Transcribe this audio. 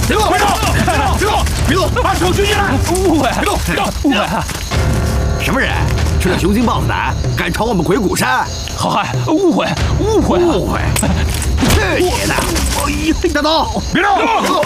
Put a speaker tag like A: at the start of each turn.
A: 别动！别动！别动！别动！把手举起来！
B: 误会！
A: 别动！别动！
B: 误会！
C: 什么人？吃了雄心豹子胆，敢闯我们鬼谷山？
B: 好汉，误会！误会！
C: 误会！去你的！大刀！
A: 别动！